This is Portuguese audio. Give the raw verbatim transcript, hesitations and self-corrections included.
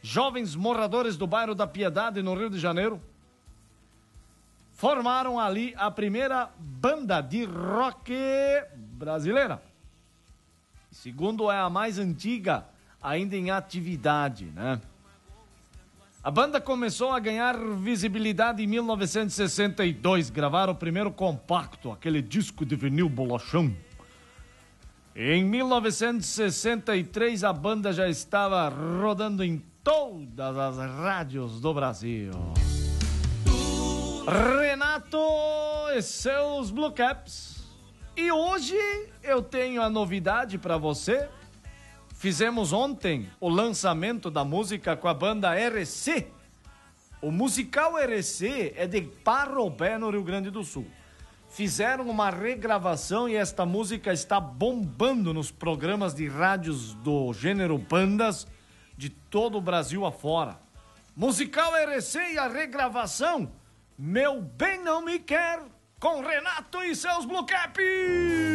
jovens moradores do bairro da Piedade, no Rio de Janeiro, formaram ali a primeira banda de rock brasileira. Segundo, é a mais antiga ainda em atividade, né? A banda começou a ganhar visibilidade em mil novecentos e sessenta e dois, gravaram o primeiro compacto, aquele disco de vinil bolachão. Em mil novecentos e sessenta e três, a banda já estava rodando em todas as rádios do Brasil. Renato e seus Blue Caps. E hoje eu tenho a novidade para você. Fizemos ontem o lançamento da música com a banda R C. O musical R C é de Parobé, no Rio Grande do Sul. Fizeram uma regravação e esta música está bombando nos programas de rádios do gênero bandas de todo o Brasil afora. Musical R C e a regravação Meu Bem Não Me Quer, com Renato e seus Blue Caps.